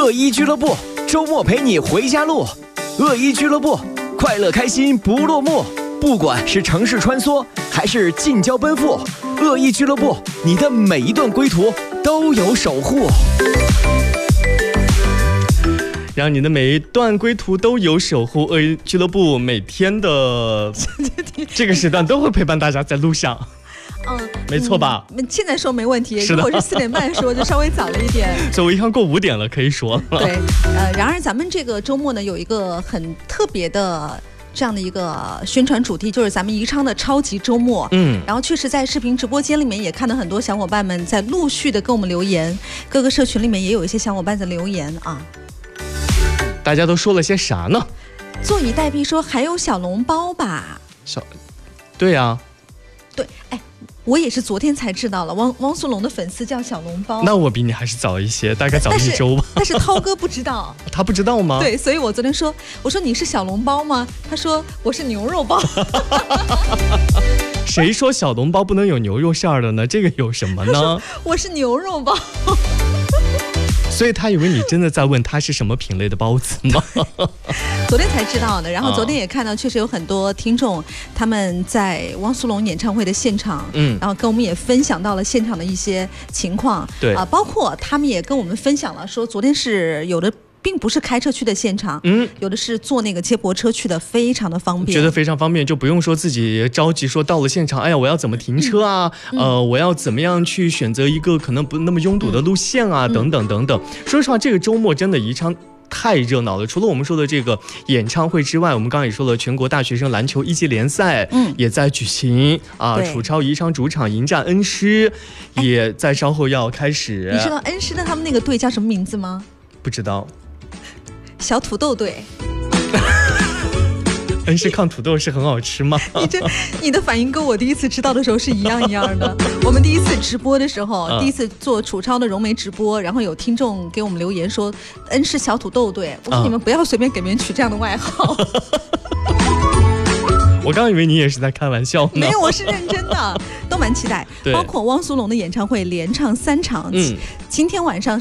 恶一俱乐部，周末陪你回家路。恶一俱乐部，快乐开心不落幕。不管是城市穿梭，还是近郊奔赴，恶意俱乐部，你的每一段归途都有守护。 让你的每一段归途都有守护。恶意俱乐部每天的这个时段都会陪伴大家在路上。没错吧？ 现在说没问题，如果是4点半说就稍微早了一点。 所以我一看过5点了，可以说了。 对，然而咱们这个周末呢，有一个很特别的这样的一个宣传主题，就是咱们宜昌的超级周末。然后确实在视频直播间里面也看到很多小伙伴们在陆续的跟我们留言，各个社群里面也有一些小伙伴在留言啊。 大家都说了些啥呢？ 坐以待毙说还有小笼包吧？ 对啊， 对，哎，我也是昨天才知道了，汪苏泷的粉丝叫小笼包。 那我比你还是早一些，大概早1周吧。 但是涛哥不知道。 他不知道吗？ 对，所以我昨天说，我说你是小笼包吗？他说我是牛肉包。 谁说小笼包不能有牛肉馅儿的呢？这个有什么呢？ 我是牛肉包。 所以他以为你真的在问他是什么品类的包子吗？ 昨天才知道的，然后昨天也看到，确实有很多听众他们在汪苏泷演唱会的现场，然后跟我们也分享到了现场的一些情况， 对包括他们也跟我们分享了，说昨天是有的。并不是开车去的现场，有的是坐那个接驳车去的，非常的方便， 觉得非常方便，就不用说自己着急说到了现场，哎呀，我要怎么停车啊？我要怎么样去选择一个可能不那么拥堵的路线啊？等等等等。说实话，这个周末真的宜昌太热闹了。除了我们说的这个演唱会之外，我们刚刚也说了，全国大学生篮球1级联赛也在举行啊。楚超宜昌主场迎战恩施，也在稍后要开始。 你知道恩施的他们那个队叫什么名字吗？ 不知道。 小土豆队。 恩施抗土豆是很好吃吗？ 你的反应跟我第一次知道的时候是一样的。我们第一次直播的时候，第一次做楚超的融媒直播，然后有听众给我们留言说恩施小土豆队，我说你们不要随便给别人取这样的外号。 我刚以为你也是在开玩笑呢。 没有，我是认真的，都蛮期待。包括汪苏泷的演唱会连唱3场，今天晚上